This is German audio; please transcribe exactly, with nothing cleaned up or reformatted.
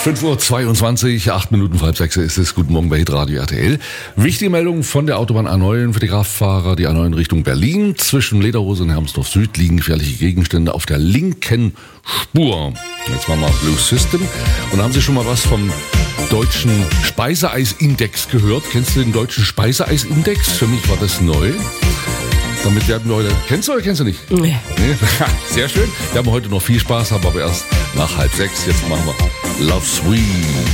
fünf Uhr zweiundzwanzig, acht Minuten vor halb sechs ist es. Guten Morgen bei Hitradio R T L. Wichtige Meldung von der Autobahn A neun für die Kraftfahrer. Die A neun Richtung Berlin. Zwischen Lederhose und Hermsdorf Süd liegen gefährliche Gegenstände auf der linken Spur. Jetzt machen wir Blue System. Und haben Sie schon mal was vom deutschen Speiseeisindex gehört? Kennst du den deutschen Speiseeisindex? Für mich war das neu. Damit werden wir heute... Kennst du oder kennst du nicht? Nee. nee? Sehr schön. Wir haben heute noch viel Spaß, haben aber erst nach halb sechs. Jetzt machen wir Love Sweet.